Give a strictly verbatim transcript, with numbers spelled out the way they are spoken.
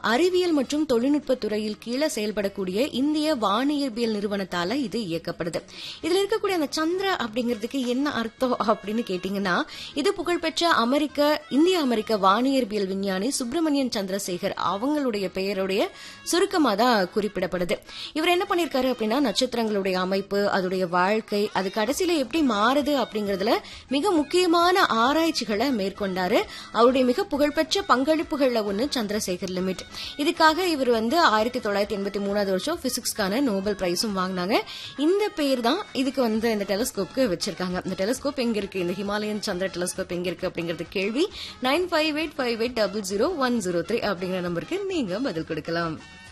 அறிவியல் மற்றும் தொழில்நுட்ப துறையில் கீழே செயல்படக்கூடிய இந்திய வானியற்பியல் நிறுவனத்தால இது இயக்கப்படுது. இதுல இருக்கக்கூடிய அந்த சந்திர அப்படிங்கிறதுக்கு என்ன அர்த்தம் அப்படின்னு கேட்டீங்கன்னா, இது புகழ்பெற்ற அமெரிக்க இந்திய அமெரிக்க வானியற்பியல் விஞ்ஞானி சுப்பிரமணியன் சந்திரசேகர் அவங்களுடைய பெயருடைய சுருக்கமா தான் குறிப்பிடப்படுது. இவர் என்ன பண்ணிருக்காரு அப்படின்னா, நட்சத்திரங்களுடைய அமைப்பு, அதோடைய வாழ்க்கை, அது கடைசியில எப்படி மாறுது அப்படிங்கறதுல மிக முக்கியமான ஆராய்ச்சிகளை மேற்கொண்டாரு. அவருடைய மிக புகழ்பெற்ற பங்களிப்புகள்ல ஒன்னு சந்திரசேகர் லிமிட். இதுக்காக இவர் வந்து ஆயிரத்தி தொள்ளாயிரத்தி எண்பத்தி மூணாவது வருஷம் பிசிக்ஸ்க்கான நோபல் பிரைஸும் வாங்கினாங்க. இந்த பேர் தான் இதுக்கு வந்து இந்த டெலிஸ்கோப்க்கு வச்சிருக்காங்க. இந்த டெலிஸ்கோப் எங்க இருக்கு, இந்த ஹிமாலயன் சந்திர டெலிஸ்கோப் எங்க இருக்கு அப்படிங்கறது கேள்வி nine five eight five eight double zero one zero three அப்படிங்கிற நம்பருக்கு நீங்க பதில் கொடுக்கலாம்.